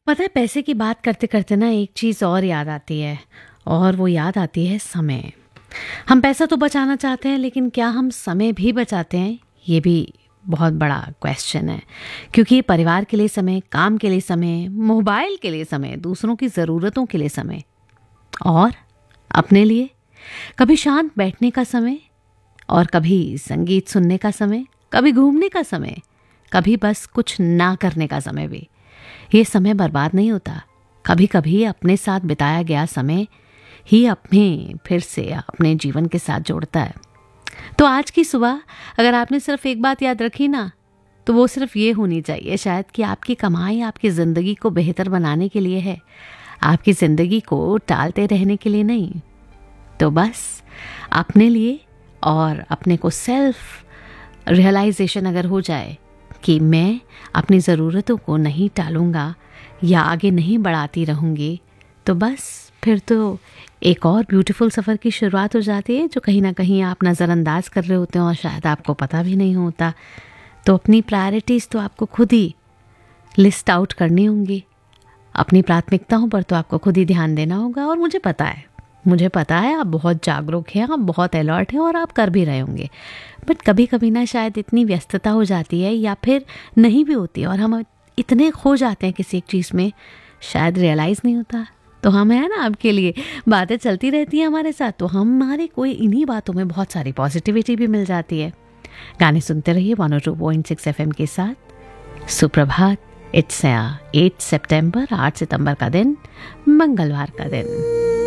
पता है, पैसे की बात करते करते ना एक चीज़ और याद आती है, और वो याद आती है समय। हम पैसा तो बचाना चाहते हैं, लेकिन क्या हम समय भी बचाते हैं? ये भी बहुत बड़ा क्वेश्चन है। क्योंकि परिवार के लिए समय, काम के लिए समय, मोबाइल के लिए समय, दूसरों की ज़रूरतों के लिए समय, और अपने लिए कभी शांत बैठने का समय, और कभी संगीत सुनने का समय, कभी घूमने का समय, कभी बस कुछ ना करने का समय भी। ये समय बर्बाद नहीं होता। कभी कभी अपने साथ बिताया गया समय ही अपने फिर से अपने जीवन के साथ जोड़ता है। तो आज की सुबह अगर आपने सिर्फ एक बात याद रखी ना, तो वो सिर्फ ये होनी चाहिए शायद कि आपकी कमाई आपकी ज़िंदगी को बेहतर बनाने के लिए है, आपकी ज़िंदगी को टालते रहने के लिए नहीं। तो बस अपने लिए, और अपने को सेल्फ रियलाइजेशन अगर हो जाए कि मैं अपनी ज़रूरतों को नहीं टालूंगा या आगे नहीं बढ़ाती रहूँगी, तो बस फिर तो एक और ब्यूटीफुल सफ़र की शुरुआत हो जाती है, जो कहीं ना कहीं आप नज़रअंदाज कर रहे होते हैं और शायद आपको पता भी नहीं होता। तो अपनी प्रायोरिटीज़ तो आपको खुद ही लिस्ट आउट करनी होंगी। अपनी प्राथमिकताओं पर तो आपको खुद ही ध्यान देना होगा। और मुझे पता है आप बहुत जागरूक हैं, आप बहुत अलर्ट हैं, और आप कर भी रहे होंगे। बट कभी कभी ना शायद इतनी व्यस्तता हो जाती है, या फिर नहीं भी होती, और हम इतने खो जाते हैं किसी एक चीज़ में, शायद रियलाइज़ नहीं होता। तो हम है ना, आपके लिए बातें चलती रहती हैं हमारे साथ, तो हमारे कोई इन्हीं बातों में बहुत सारी पॉजिटिविटी भी मिल जाती है। गाने सुनते रहिए 102.6 FM के साथ। सुप्रभात। इट्स 8 सितंबर, 8 सितंबर का दिन, मंगलवार का दिन।